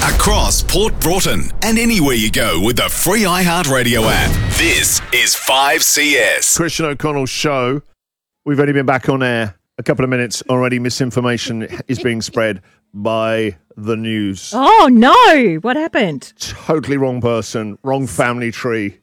across Port Broughton and anywhere you go with the free iHeartRadio app. This is 5CS. Christian O'Connell show. We've only been back on air a couple of minutes already. Misinformation is being spread by the news. Oh, no. What happened? Totally wrong person, wrong family tree.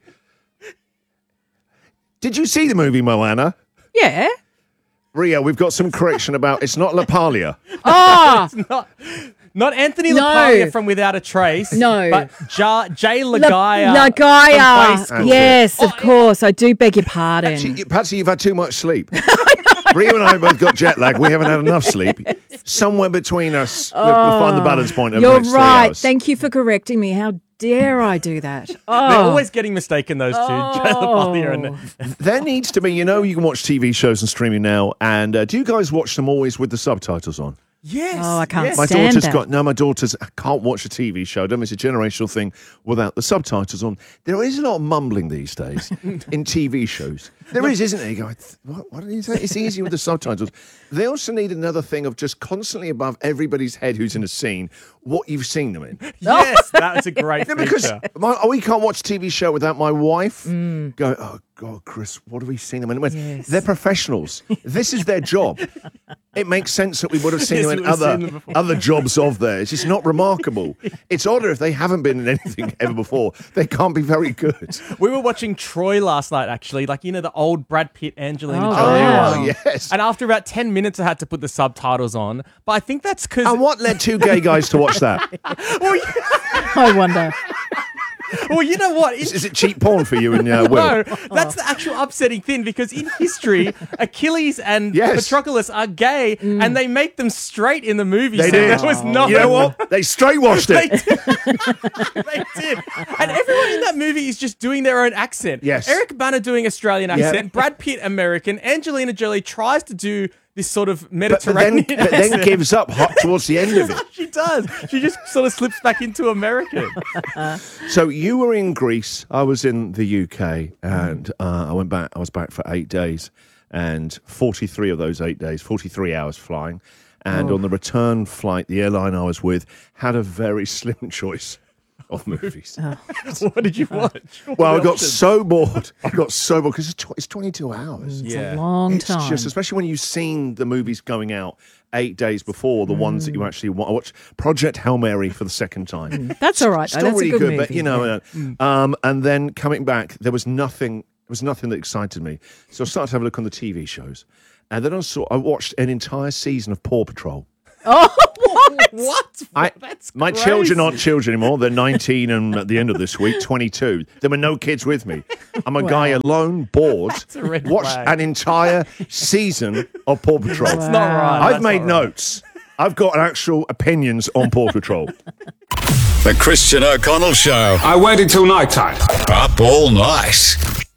Did you see the movie Moana? Yeah. Ria, we've got some correction about it's not La Paglia. Oh, Not Anthony No. LaPaglia from Without a Trace. No. But Jay Lagaya. Lagaya. from High School. Yes, of course. I do beg your pardon. Patsy, you've had too much sleep. Ria and I both got jet lag. We haven't had enough sleep. Somewhere between us, we'll find the balance point. Over the You're next 3 right. hours. Thank you for correcting me. How dare I do that? They're Oh, always getting mistaken, those two. Jay LaPaglia and There needs to be, you can watch TV shows and streaming now. And do you guys watch them always with the subtitles on? yes. Oh, I can't yes. My stand daughter's that. my daughter's can't watch a TV show. I don't know if it's a generational thing without the subtitles on. There is a lot of mumbling these days in TV shows. There is, isn't there? You go, what did he say? It's easy with the subtitles. They also need another thing of just constantly above everybody's head who's in a scene what you've seen them in. Yes, that's a great Yeah, because feature. we can't watch a TV show without my wife going, oh, God, Chris, what have we seen them in? Yes. They're professionals. This is their job. It makes sense that we would have seen Yes, them we in would have seen them before. other jobs of theirs. It's not remarkable. It's odder if they haven't been in anything ever before. They can't be very good. We were watching Troy last night, actually. The old Brad Pitt, Angelina Oh, Jolie. wow. Oh, yes. And after about 10 minutes, I had to put the subtitles on. But I think that's because... And what led two gay guys to watch that? I wonder. Well, you know what? Is it cheap porn for you and Will? No, that's the actual upsetting thing because in history, Achilles and Yes. Patroclus are gay and they make them straight in the movie. They so did. There was no. You know what? They straight-washed They it. did. They did. And everyone in that movie is just doing their own accent. Yes. Eric Bana doing Australian accent. Yeah. Brad Pitt American. Angelina Jolie tries to do this sort of But Mediterranean then accent. gives up towards the end of it. She does. She just sort of slips back into American. So you were in Greece. I was in the UK, and I went back. I was back for 8 days, and 43 of those 8 days, 43 hours flying. And on the return flight, the airline I was with had a very slim choice of movies. What did you watch? Well, I got so bored. Because it's 22 hours. It's a long It's time. just, especially when you've seen the movies going out 8 days before, the ones that you actually want. I watched Project Hail Mary for the second time. That's all right. though. Still That's really a good good, movie. but and then coming back, there was nothing that excited me. So I started to have a look on the TV shows, and then I watched an entire season of Paw Patrol. Oh, what? What? That's My crazy. children aren't children anymore. They're 19 and at the end of this week, 22. There were no kids with me. I'm a guy alone, bored, a red watched flag. an entire season of Paw Patrol. That's not right. I've That's made not right. notes. I've got actual opinions on Paw Patrol. The Christian O'Connell Show. I waited till night time. Up all night.